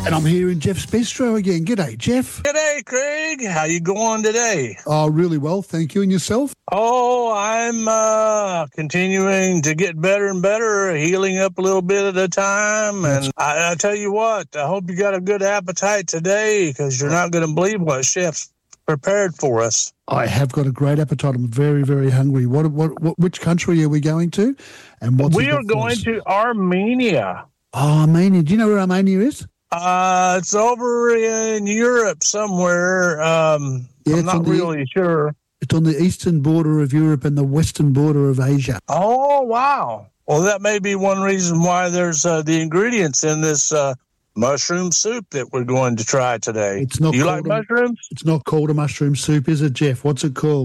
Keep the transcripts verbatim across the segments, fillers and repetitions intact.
And I'm here in Jeff's Bistro again. G'day, Jeff. G'day, Craig. How you going today? Oh, really well, thank you. And yourself? Oh, I'm uh, continuing to get better and better, healing up a little bit at a time. And I, I tell you what, I hope you got a good appetite today, because you're not going to believe what Chef's prepared for us. I have got a great appetite. I'm very, very hungry. What, what, what which country are we going to? And what's we are going to Armenia. Oh, Armenia. Do you know where Armenia is? Uh, it's over in Europe somewhere. Um, yeah, I'm not the, really sure. It's on the eastern border of Europe and the western border of Asia. Oh, wow. Well, that may be one reason why there's uh, the ingredients in this uh, mushroom soup that we're going to try today. It's not. You like a, mushrooms? It's not called a mushroom soup, is it, Jeff? What's it called?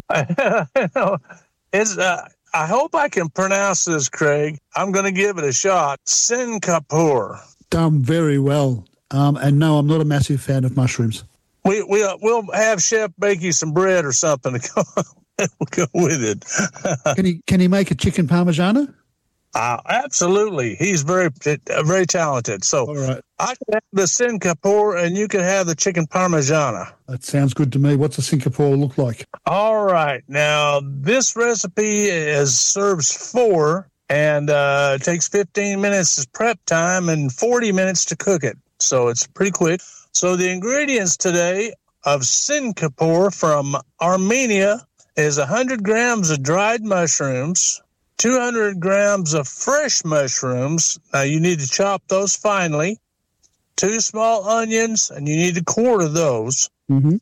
it's. Uh, I hope I can pronounce this, Craig. I'm going to give it a shot. Sin Kapur. Done very well. Um, and no, I'm not a massive fan of mushrooms. We we uh, we'll have Chef bake you some bread or something to go, go with it. Can he can he make a chicken parmigiana? Uh, absolutely. He's very uh, very talented. So all right. I can have the Sin Kapur and you can have the chicken parmigiana. That sounds good to me. What's a Singapore look like? All right. Now, this recipe is serves four and uh, it takes fifteen minutes as prep time and forty minutes to cook it. So it's pretty quick. So the ingredients today of Sin Kapur from Armenia is one hundred grams of dried mushrooms, two hundred grams of fresh mushrooms. Now, you need to chop those finely. Two small onions, and you need a quart of those. Mm-hmm.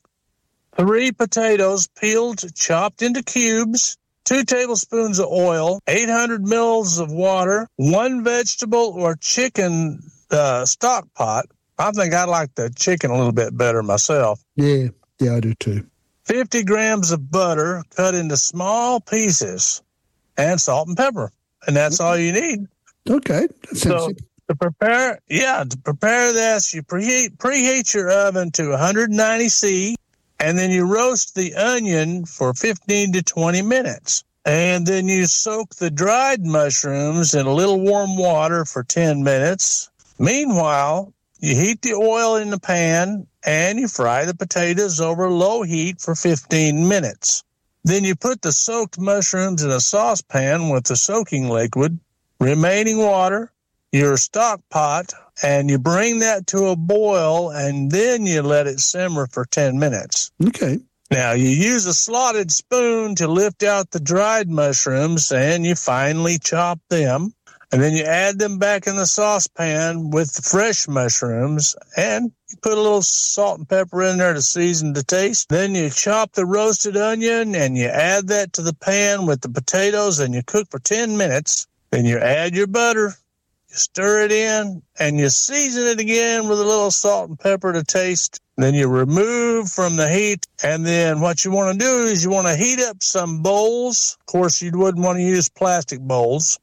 Three potatoes, peeled, chopped into cubes. Two tablespoons of oil, eight hundred mils of water, one vegetable or chicken uh, stock pot. I think I like the chicken a little bit better myself. Yeah, yeah, I do too. fifty grams of butter cut into small pieces, and salt and pepper. And that's all you need. Okay. That sounds so simple. to prepare, yeah, to prepare this, you preheat, preheat your oven to one ninety C, and then you roast the onion for fifteen to twenty minutes. And then you soak the dried mushrooms in a little warm water for ten minutes. Meanwhile, you heat the oil in the pan, and you fry the potatoes over low heat for fifteen minutes. Then you put the soaked mushrooms in a saucepan with the soaking liquid, remaining water, your stock pot, and you bring that to a boil, and then you let it simmer for ten minutes. Okay. Now, you use a slotted spoon to lift out the dried mushrooms, and you finely chop them. And then you add them back in the saucepan with the fresh mushrooms, and you put a little salt and pepper in there to season the taste. Then you chop the roasted onion, and you add that to the pan with the potatoes, and you cook for ten minutes. Then you add your butter, you stir it in, and you season it again with a little salt and pepper to taste. Then you remove from the heat, and then what you want to do is you want to heat up some bowls. Of course, you wouldn't want to use plastic bowls.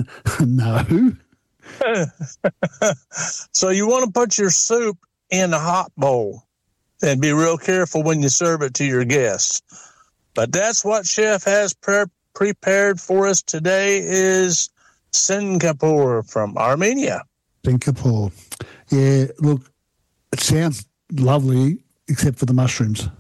No. So you want to put your soup in a hot bowl and be real careful when you serve it to your guests. But that's what Chef has pre- prepared for us today is Sin Kapur from Armenia. Singapore. Yeah, look, it sounds lovely except for the mushrooms.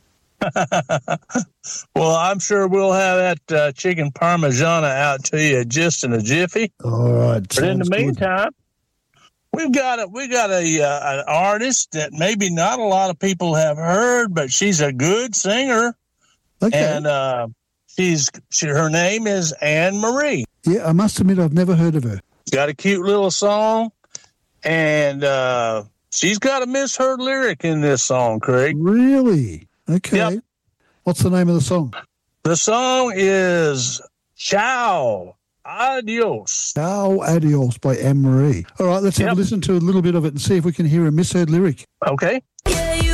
Well, I'm sure we'll have that uh, chicken parmigiana out to you just in a jiffy. All right. But in the good. meantime, we've got a we got a uh, an artist that maybe not a lot of people have heard, but she's a good singer. Okay. And uh, she's she, her name is Anne Marie. Yeah, I must admit I've never heard of her. Got a cute little song, and uh, she's got a misheard lyric in this song, Craig. Really? Okay. Yep. What's the name of the song? The song is Ciao, Adios. Ciao Adios by Anne Marie. All right, let's have Yep. a listen to a little bit of it and see if we can hear a misheard lyric. Okay. Yeah, you